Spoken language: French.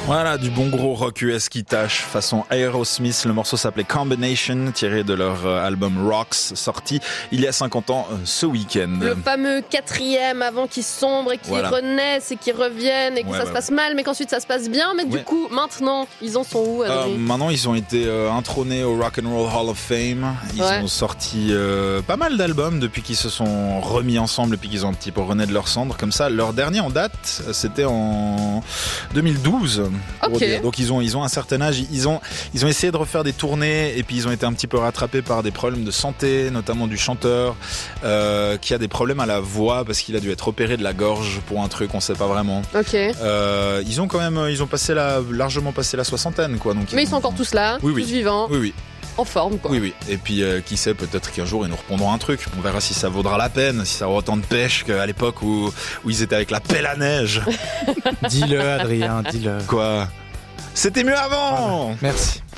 Voilà, du bon gros rock US qui tâche, façon Aerosmith. Le morceau s'appelait Combination, tiré de leur album Rocks, sorti il y a 50 ans ce week-end. Le fameux 4e avant qu'il sombre et qu'il renaisse et qu'il revienne et que ça se passe mal, mais qu'ensuite ça se passe bien. Mais du coup, maintenant, ils en sont où, Adrien ? Maintenant, ils ont été intrônés au Rock and Roll Hall of Fame. Ils ont sorti pas mal d'albums depuis qu'ils se sont remis ensemble, depuis qu'ils ont un petit peu rené de leur cendre. Comme ça, leur dernier en date, c'était en 2012. Okay. Donc ils ont un certain âge, ils ont essayé de refaire des tournées et puis ils ont été un petit peu rattrapés par des problèmes de santé, notamment du chanteur qui a des problèmes à la voix parce qu'il a dû être opéré de la gorge pour un truc, on sait pas vraiment. Ils ont largement passé la soixantaine, quoi. Donc mais ils sont encore tous là, tous vivants. Oui. En forme, quoi. Oui. Et puis, qui sait, peut-être qu'un jour, ils nous répondront un truc. On verra si ça vaudra la peine, si ça aura autant de pêche qu'à l'époque où ils étaient avec la pelle à neige. Dis-le, Adrien, dis-le. Quoi ? C'était mieux avant. Merci.